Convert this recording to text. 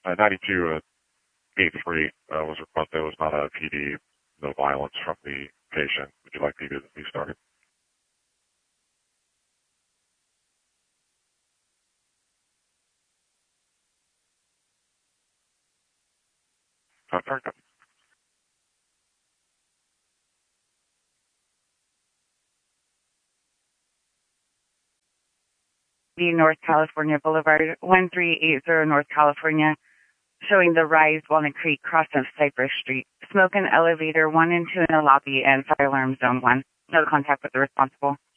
92 83 was requested. It was not a PD, no violence from the patient. Would you like PD to be started? Very good. The North California Boulevard, 1380 North California, showing the Rise Walnut Creek cross of Cypress Street. Smoke in elevator 1 and 2 in the lobby and fire alarm zone 1. No contact with the responsible.